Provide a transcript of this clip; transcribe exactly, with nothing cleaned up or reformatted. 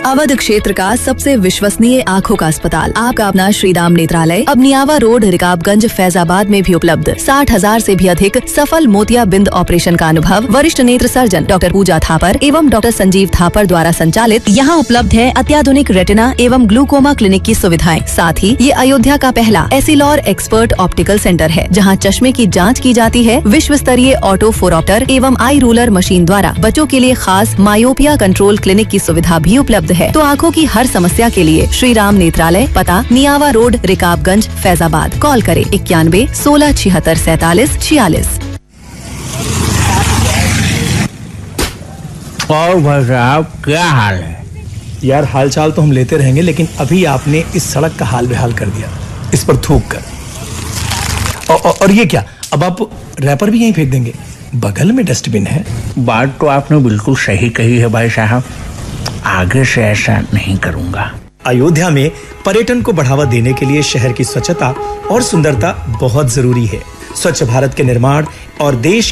अवध क्षेत्र का सबसे विश्वसनीय आँखों का अस्पताल आपका अपना श्रीराम नेत्रालय अब नियावा रोड, रिकाबगंज, फैजाबाद में भी उपलब्ध। साठ हजार से भी अधिक सफल मोतिया बिंद ऑपरेशन का अनुभव वरिष्ठ नेत्र सर्जन डॉक्टर पूजा थापर एवं डॉक्टर संजीव थापर द्वारा संचालित। यहाँ उपलब्ध है अत्याधुनिक रेटिना एवं ग्लूकोमा क्लिनिक की सुविधाएं। साथ ही ये अयोध्या का पहला एसिलॉर एक्सपर्ट ऑप्टिकल सेंटर है, जहाँ चश्मे की जाँच की जाती है। विश्व स्तरीय ऑटो फोरऑप्टर एवं आई रूलर मशीन द्वारा बच्चों के लिए खास मायोपिया कंट्रोल क्लिनिक की सुविधा भी उपलब्ध है। तो आँखों की हर समस्या के लिए श्री राम नेत्रालय, पता नियावा रोड, रिकाबगंज, फैजाबाद। कॉल करें इक्यानवे सोलह छिहत्तर सैतालीस छियालीस। और भाई साहब क्या हाल है? यार हाल चाल तो हम लेते रहेंगे, लेकिन अभी आपने इस सड़क का हाल बेहाल कर दिया, इस पर थूक कर। और, और, और ये क्या, अब आप रैपर भी यहीं फेंक देंगे? बगल में डस्टबिन है। बात तो आपने बिल्कुल सही कही है भाई साहब, आगे से ऐसा नहीं करूंगा। अयोध्या में पर्यटन को बढ़ावा देने के लिए शहर की स्वच्छता और सुंदरता बहुत जरूरी है। स्वच्छ भारत के निर्माण और देश